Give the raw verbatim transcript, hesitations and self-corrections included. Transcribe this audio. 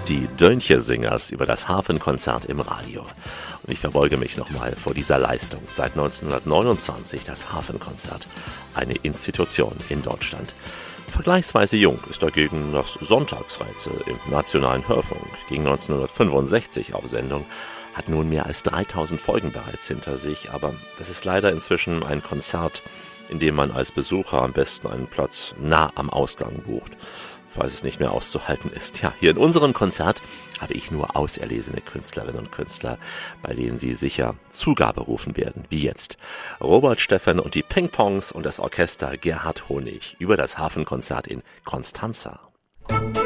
Die Döntje-Singers über das Hafenkonzert im Radio. Und ich verbeuge mich nochmal vor dieser Leistung. Seit neunzehnhundertneunundzwanzig das Hafenkonzert. Eine Institution in Deutschland. Vergleichsweise jung ist dagegen das Sonntagsrätsel im Nationalen Hörfunk. Ging neunzehnhundertfünfundsechzig auf Sendung, hat nun mehr als dreitausend Folgen bereits hinter sich. Aber das ist leider inzwischen ein Konzert, in dem man als Besucher am besten einen Platz nah am Ausgang bucht, falls es nicht mehr auszuhalten ist. Ja, hier in unserem Konzert habe ich nur auserlesene Künstlerinnen und Künstler, bei denen Sie sicher Zugabe rufen werden, wie jetzt. Robert Steffen und die Ping-Pongs und das Orchester Gerhard Honig über das Hafenkonzert in Constanza.